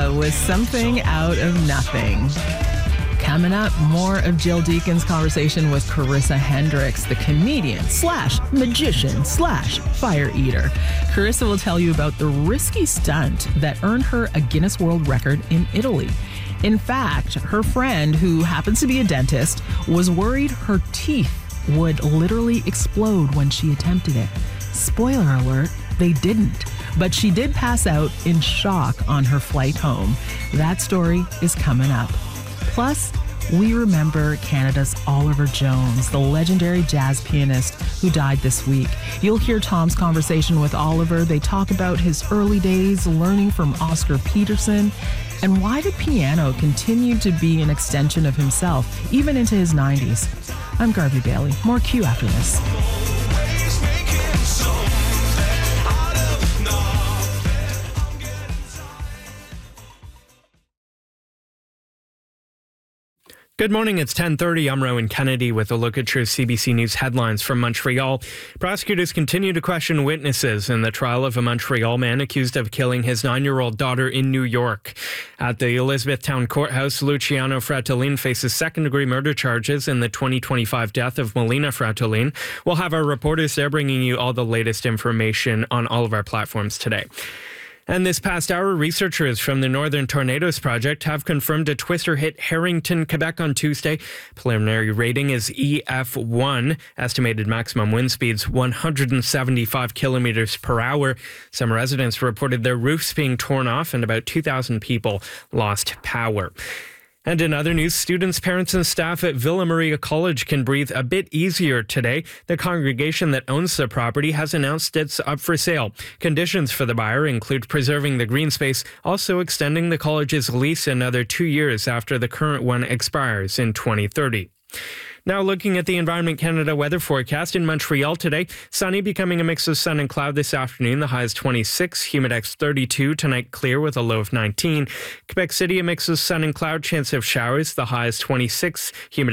with Something Out of Nothing. Coming up, more of Jill Deacon's conversation with Carissa Hendricks, the comedian slash magician slash fire eater. Carissa will tell you about the risky stunt that earned her a Guinness World Record in Italy. In fact, her friend, who happens to be a dentist, was worried her teeth would literally explode when she attempted it. Spoiler alert, they didn't. But she did pass out in shock on her flight home. That story is coming up. Plus, we remember Canada's Oliver Jones, the legendary jazz pianist who died this week. You'll hear Tom's conversation with Oliver. They talk about his early days, learning from Oscar Peterson, and why the piano continued to be an extension of himself, even into his 90s. I'm Garvey Bailey. More Q after this. Good morning, it's 10:30. I'm Rowan Kennedy with a look at your CBC News headlines from Montreal. Prosecutors continue to question witnesses in the trial of a Montreal man accused of killing his 9-year-old daughter in New York. At the Elizabethtown Courthouse, Luciano Fratellin faces second-degree murder charges in the 2025 death of Melina Fratellin. We'll have our reporters there bringing you all the latest information on all of our platforms today. And this past hour, researchers from the Northern Tornadoes Project have confirmed a twister hit Harrington, Quebec on Tuesday. Preliminary rating is EF1. Estimated maximum wind speeds 175 kilometers per hour. Some residents reported their roofs being torn off and about 2,000 people lost power. And in other news, students, parents, and staff at Villa Maria College can breathe a bit easier today. The congregation that owns the property has announced it's up for sale. Conditions for the buyer include preserving the green space, also extending the college's lease another 2 years after the current one expires in 2030. Now looking at the Environment Canada weather forecast in Montreal today, sunny becoming a mix of sun and cloud this afternoon. The high is 26, humidex 32, tonight clear with a low of 19. Quebec City, a mix of sun and cloud, chance of showers. The high is 26, humidex